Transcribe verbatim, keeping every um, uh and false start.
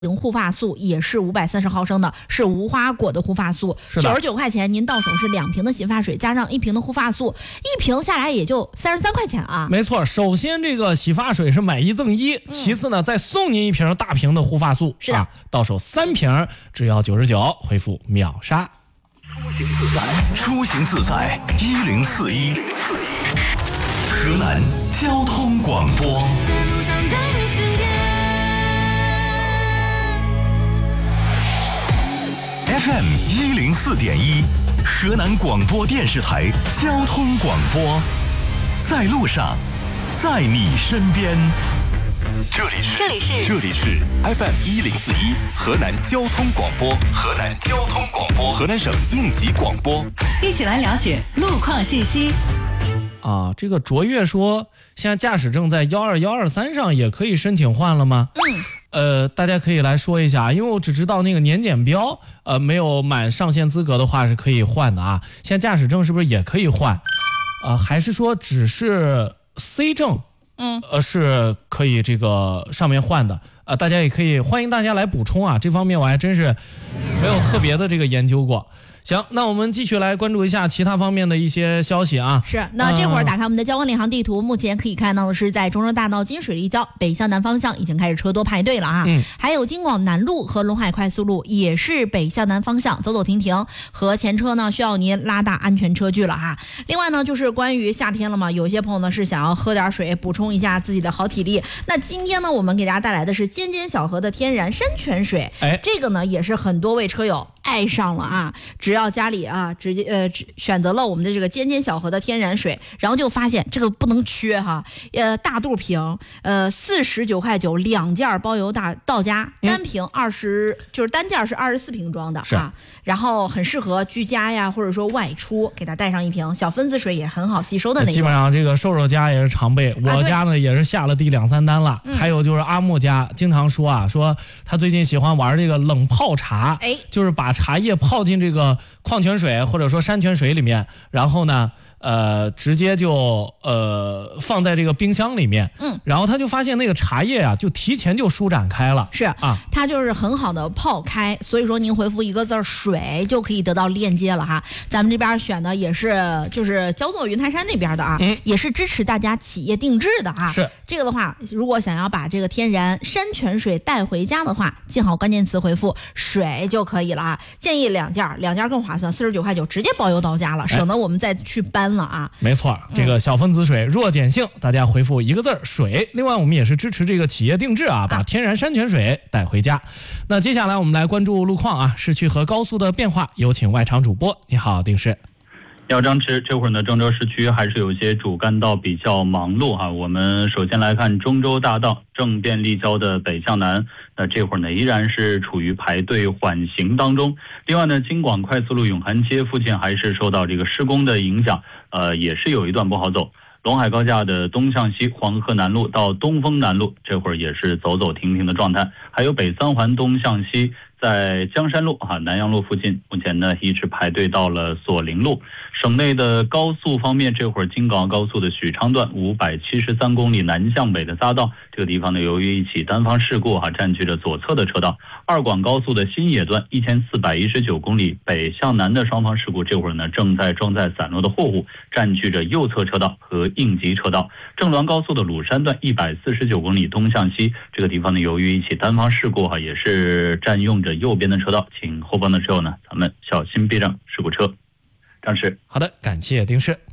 零护发素也是五百三十毫升的，是无花果的护发素，九十九块钱，您到手是两瓶的洗发水加上一瓶的护发素，一瓶下来也就三十三块钱啊。 没错，首先这个洗发水是买一赠一，嗯、其次呢再送您一瓶大瓶的护发素， 是的， 啊、到手三瓶只要九十九，回复秒杀。 出行自在一零四一，河南交通广播。F M 一零四点一，河南广播电视台交通广播，在路上，在你身边。这里是这里是这里是 F M 一零四一，河南交通广播，河南交通广播，河南省应急广播， 一起来了解路况信息。 啊，这个卓越说，现在驾驶证在幺二幺二三上也可以申请换了吗？ 嗯。 呃，大家可以来说一下，因为我只知道那个年检标，呃，没有满上限资格的话是可以换的啊。现在驾驶证是不是也可以换？呃，还是说只是 C 证， 嗯， 呃，是可以这个上面换的？呃，大家也可以欢迎大家来补充啊，这方面我还真是没有特别的这个研究过。行，那我们继续来关注一下其他方面的一些消息啊。 是，那这会儿打开我们的交通领航地图，呃、目前可以看到的是，在中州大道金水立交北向南方向已经开始车多排队了啊。 嗯， 还有京广南路和陇海快速路也是北向南方向走走停停，和前车呢需要您拉大安全车距了哈。另外呢，就是关于夏天了嘛，有些朋友呢是想要喝点水，补充一下自己的好体力。那今天呢，我们给大家带来的是尖尖小河的天然山泉水， 哎， 这个呢也是很多位车友爱上了啊，只要家里啊直接呃选择了我们的这个尖尖小河的天然水，然后就发现这个不能缺哈，呃大肚瓶，呃四十九块九两件包邮大到家，单瓶二十、嗯、就是单件是二十四瓶装的啊，然后很适合居家呀或者说外出，给它带上一瓶小分子水也很好吸收的那种。 基本上这个瘦瘦家也是常备，我家呢、啊、也是下了第两三单了、嗯。还有就是阿木家经常说啊，说他最近喜欢玩这个冷泡茶， 哎， 就是把茶叶泡进这个矿泉水或者说山泉水里面，然后呢呃直接就呃放在这个冰箱里面， 嗯，然后他就发现那个茶叶啊就提前就舒展开了， 是啊，它就是很好的泡开，所以说您回复一个字水就可以得到链接了哈。咱们这边选的也是就是焦作云台山那边的啊、嗯，也是支持大家企业定制的啊。 是这个的话，如果想要把这个天然山泉水带回家的话，记好关键词回复水就可以了啊。建议两件，两件更划算，四十九块九直接包邮到家了，省得我们再去搬了啊。 没错，这个小分子水、嗯、弱碱性，大家回复一个字水。另外我们也是支持这个企业定制啊，把天然山泉水带回家。那接下来我们来关注路况啊，市区和高速的变化，有请外场主播。你好，丁氏。 你好，张弛。这会儿呢，郑州市区还是有些主干道比较忙碌哈。我们首先来看中州大道正便立交的北向南，那这会儿呢依然是处于排队缓行当中。另外呢，京广快速路永涵街附近还是受到这个施工的影响，呃，也是有一段不好走。陇海高架的东向西黄河南路到东风南路，这会儿也是走走停停的状态。还有北三环东向西，在江山路啊南阳路附近，目前呢一直排队到了索林路。省内的高速方面，这会儿京港澳高速的许昌段五百七十三公里南向北的匝道，这个地方呢由于一起单方事故啊占据着左侧的车道。二广高速的新野段一千四百一十九公里北向南的双方事故，这会儿呢正在装载散落的货物，占据着右侧车道和应急车道。郑滦高速的鲁山段一百四十九公里东向西，这个地方呢由于一起单方事故啊也是占用着右边的车道，请后方的车友呢咱们小心避让事故车。张弛。 好的，感谢丁氏。